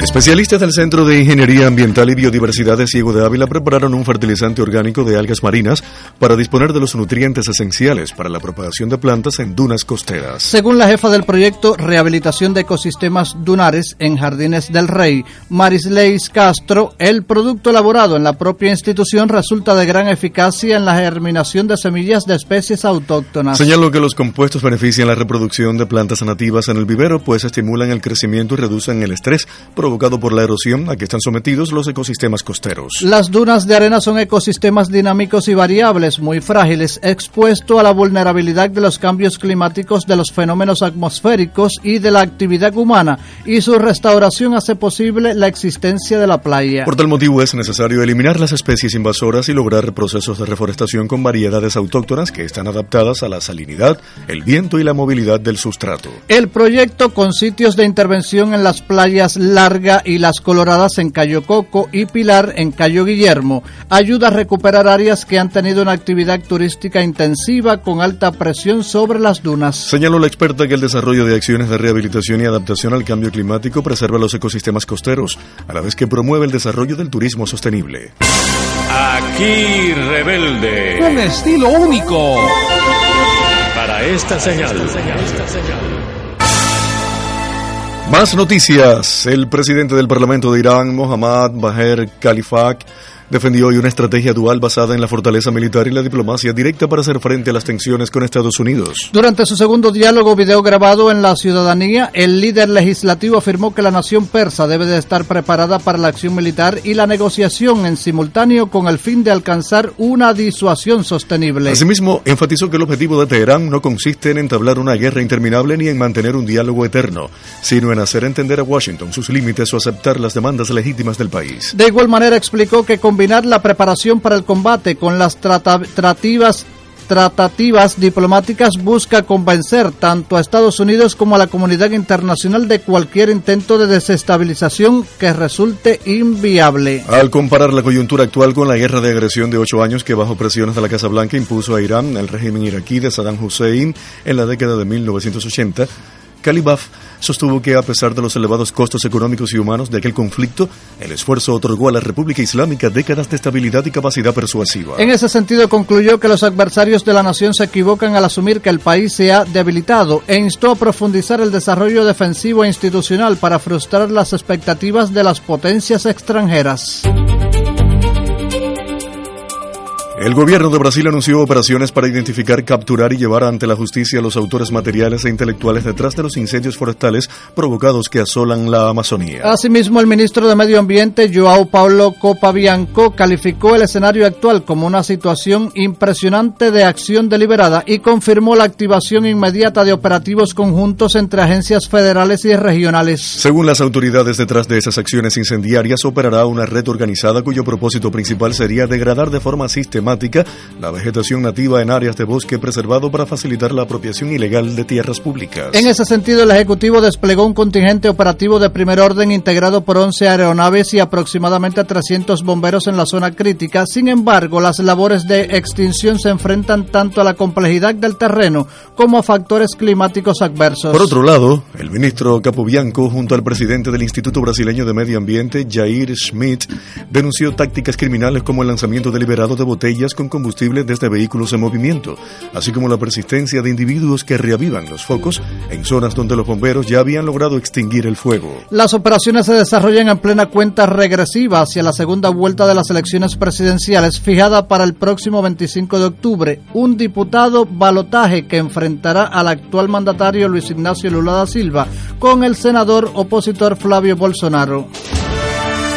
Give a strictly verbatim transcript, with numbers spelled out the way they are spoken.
Especialistas del Centro de Ingeniería Ambiental y Biodiversidad de Ciego de Ávila prepararon un fertilizante orgánico de algas marinas para disponer de los nutrientes esenciales para la propagación de plantas en dunas costeras. Según la jefa del proyecto Rehabilitación de Ecosistemas Dunares en Jardines del Rey, Marisleis Castro, el producto elaborado en la propia institución resulta de gran eficacia en la germinación de semillas de especies autóctonas. Señaló que los compuestos benefician la reproducción de plantas nativas en el vivero, pues estimulan el crecimiento y reducen el estrés provocado por la erosión a que están sometidos los ecosistemas costeros. Las dunas de arena son ecosistemas dinámicos y variables, muy frágiles, expuestos a la vulnerabilidad de los cambios climáticos, de los fenómenos atmosféricos y de la actividad humana, y su restauración hace posible la existencia de la playa. Por tal motivo es necesario eliminar las especies invasoras y lograr procesos de reforestación con variedades autóctonas que están adaptadas a la salinidad, el viento y la movilidad del sustrato. El proyecto, con sitios de intervención en las playas Larga y Las Coloradas en Cayo Coco y Pilar en Cayo Guillermo, ayuda a recuperar áreas que han tenido una actividad turística intensiva con alta presión sobre las dunas. Señaló la experta que el desarrollo de acciones de rehabilitación y adaptación al cambio climático preserva los ecosistemas costeros, a la vez que promueve el desarrollo del turismo sostenible. Aquí Rebelde. Un estilo único. Para esta señal. Esta señal. Más noticias. El presidente del Parlamento de Irán, Mohammad Bagher Khalifat, defendió hoy una estrategia dual basada en la fortaleza militar y la diplomacia directa para hacer frente a las tensiones con Estados Unidos. Durante su segundo diálogo video grabado en La Ciudadanía, el líder legislativo afirmó que la nación persa debe de estar preparada para la acción militar y la negociación en simultáneo con el fin de alcanzar una disuasión sostenible. Asimismo, enfatizó que el objetivo de Teherán no consiste en entablar una guerra interminable ni en mantener un diálogo eterno, sino en hacer entender a Washington sus límites o aceptar las demandas legítimas del país. De igual manera explicó que combinar la preparación para el combate con las trata- tratativas, tratativas diplomáticas busca convencer tanto a Estados Unidos como a la comunidad internacional de cualquier intento de desestabilización que resulte inviable. Al comparar la coyuntura actual con la guerra de agresión de ocho años que bajo presiones de la Casa Blanca impuso a Irán el régimen iraquí de Saddam Hussein en la década de mil novecientos ochenta, Khalifat sostuvo que a pesar de los elevados costos económicos y humanos de aquel conflicto, el esfuerzo otorgó a la República Islámica décadas de estabilidad y capacidad persuasiva. En ese sentido concluyó que los adversarios de la nación se equivocan al asumir que el país se ha debilitado e instó a profundizar el desarrollo defensivo e institucional para frustrar las expectativas de las potencias extranjeras. El gobierno de Brasil anunció operaciones para identificar, capturar y llevar ante la justicia a los autores materiales e intelectuales detrás de los incendios forestales provocados que asolan la Amazonía. Asimismo, el ministro de Medio Ambiente, João Paulo Copabianco, calificó el escenario actual como una situación impresionante de acción deliberada y confirmó la activación inmediata de operativos conjuntos entre agencias federales y regionales. Según las autoridades, detrás de esas acciones incendiarias operará una red organizada cuyo propósito principal sería degradar de forma sistemática la vegetación nativa en áreas de bosque preservado para facilitar la apropiación ilegal de tierras públicas. En ese sentido, el Ejecutivo desplegó un contingente operativo de primer orden integrado por once aeronaves y aproximadamente trescientos bomberos en la zona crítica. Sin embargo, las labores de extinción se enfrentan tanto a la complejidad del terreno como a factores climáticos adversos. Por otro lado, el ministro Capobianco, junto al presidente del Instituto Brasileño de Medio Ambiente, Jair Schmidt, denunció tácticas criminales como el lanzamiento deliberado de botellas con combustible desde vehículos en movimiento, así como la persistencia de individuos que reavivan los focos en zonas donde los bomberos ya habían logrado extinguir el fuego. Las operaciones se desarrollan en plena cuenta regresiva hacia la segunda vuelta de las elecciones presidenciales fijada para el próximo veinticinco de octubre, un diputado balotaje que enfrentará al actual mandatario Luis Ignacio Lula da Silva con el senador opositor Flavio Bolsonaro.